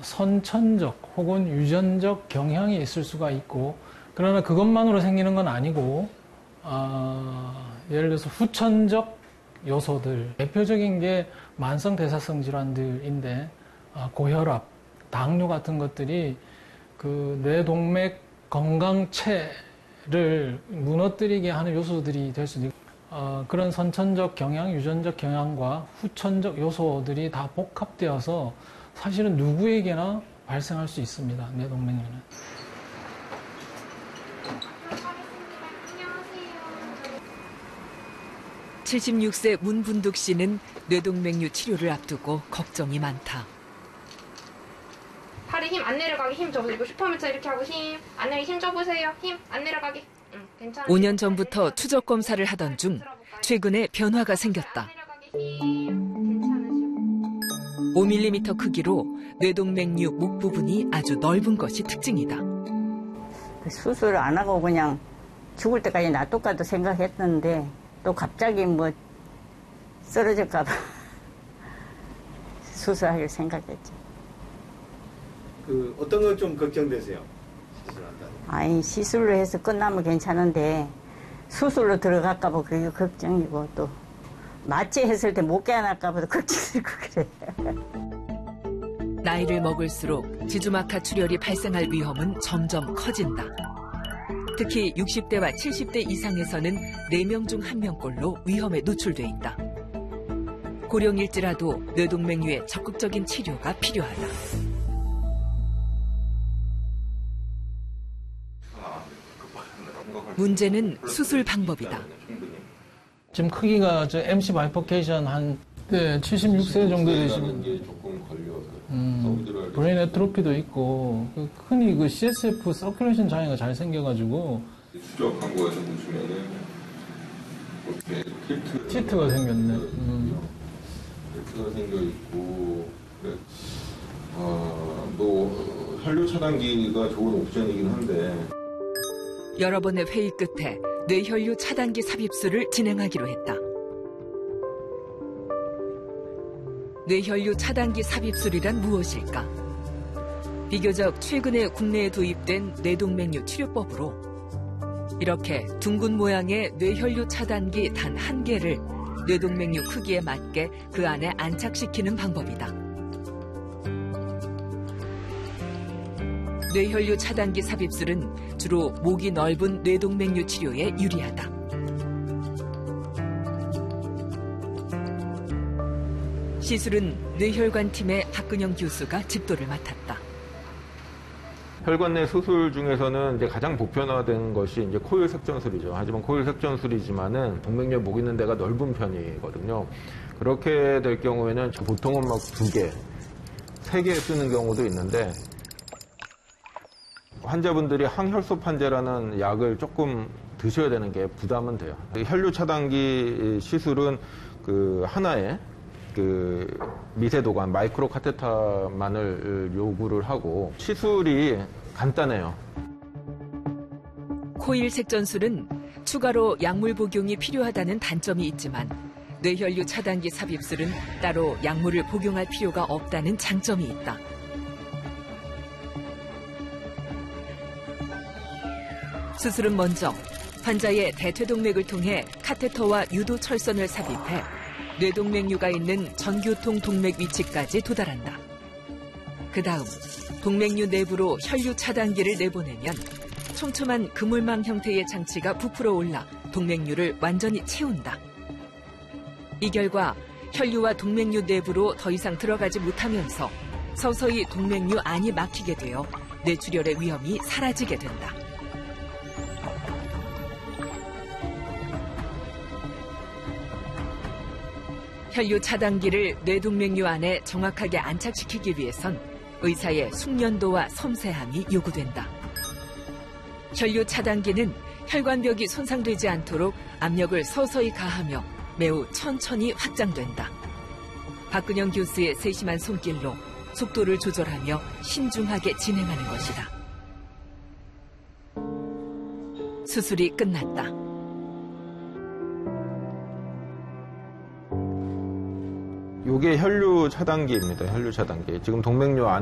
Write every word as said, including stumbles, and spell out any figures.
선천적 혹은 유전적 경향이 있을 수가 있고, 그러나 그것만으로 생기는 건 아니고 어, 예를 들어서 후천적 요소들, 대표적인 게 만성대사성 질환들인데 어, 고혈압, 당뇨 같은 것들이 그 뇌동맥 건강체를 무너뜨리게 하는 요소들이 될 수도 있고, 어, 그런 선천적 경향, 유전적 경향과 후천적 요소들이 다 복합되어서 사실은 누구에게나 발생할 수 있습니다. 뇌동맥류는. 칠십육 세 문분득 씨는 뇌동맥류 치료를 앞두고 걱정이 많다. 팔에 힘 안 내려가게 힘 줘보세요. 슈퍼맨처럼 이렇게 하고 힘 안 내려가게 힘 줘보세요. 힘 안 내려가게. 응, 괜찮아요. 오 년 전부터 추적 검사를 하던 중 최근에 변화가 생겼다. 오 밀리미터 크기로 뇌동맥류 목 부분이 아주 넓은 것이 특징이다. 수술 안 하고 그냥 죽을 때까지 놔둘까도 생각했는데 또 갑자기 뭐 쓰러질까 봐 수술하기로 생각했죠. 그 어떤 거 좀 걱정되세요? 시술한다는. 아니 시술로 해서 끝나면 괜찮은데 수술로 들어갈까 봐 그게 걱정이고, 또 마취했을 때 못 깨어날까 봐도 걱정이고 그래. 나이를 먹을수록 지주막하 출혈이 발생할 위험은 점점 커진다. 특히 육십 대와 칠십 대 이상에서는 네 명 중 한 명꼴로 위험에 노출돼 있다. 고령일지라도 뇌동맥류의 적극적인 치료가 필요하다. 문제는 수술 방법이다. 지금 크기가 저 엠씨 바이퍼케이션 한 네, 칠십육 세 정도 되시면 음, 브레인 애트로피도 있고, 그 흔히 그 씨에스에프 서큘레이션 장애가 잘 생겨가지고 추적한 거에서 보시면은 이렇게 티트 티트가 생겼네. 음. 티트가 생겨 있고, 그래. 아, 뭐 혈류 차단기가 좋은 옵션이긴 한데. 여러 번의 회의 끝에 뇌혈류 차단기 삽입술을 진행하기로 했다. 뇌혈류 차단기 삽입술이란 무엇일까? 비교적 최근에 국내에 도입된 뇌동맥류 치료법으로 이렇게 둥근 모양의 뇌혈류 차단기 단 한 개를 뇌동맥류 크기에 맞게 그 안에 안착시키는 방법이다. 뇌혈류 차단기 삽입술은 주로 목이 넓은 뇌동맥류 치료에 유리하다. 시술은 뇌혈관팀의 박근영 교수가 집도를 맡았다. 혈관 내 수술 중에서는 이제 가장 보편화된 것이 이제 코일 색전술이죠. 하지만 코일 색전술이지만은 동맥류 목 있는 데가 넓은 편이거든요. 그렇게 될 경우에는 보통은 막 두 개, 세 개 쓰는 경우도 있는데, 환자분들이 항혈소판제라는 약을 조금 드셔야 되는 게 부담은 돼요. 혈류 차단기 시술은 그 하나에 그 미세도관 마이크로 카테터만을 요구를 하고 시술이 간단해요. 코일 색전술은 추가로 약물 복용이 필요하다는 단점이 있지만 뇌혈류 차단기 삽입술은 따로 약물을 복용할 필요가 없다는 장점이 있다. 수술은 먼저 환자의 대퇴동맥을 통해 카테터와 유도 철선을 삽입해 뇌동맥류가 있는 전교통 동맥 위치까지 도달한다. 그 다음 동맥류 내부로 혈류 차단기를 내보내면 촘촘한 그물망 형태의 장치가 부풀어 올라 동맥류를 완전히 채운다. 이 결과 혈류와 동맥류 내부로 더 이상 들어가지 못하면서 서서히 동맥류 안이 막히게 되어 뇌출혈의 위험이 사라지게 된다. 혈류 차단기를 뇌동맥류 안에 정확하게 안착시키기 위해선 의사의 숙련도와 섬세함이 요구된다. 혈류 차단기는 혈관벽이 손상되지 않도록 압력을 서서히 가하며 매우 천천히 확장된다. 박근영 교수의 세심한 손길로 속도를 조절하며 신중하게 진행하는 것이다. 수술이 끝났다. 이게 혈류 차단기입니다. 혈류 차단기. 지금 동맥류 안에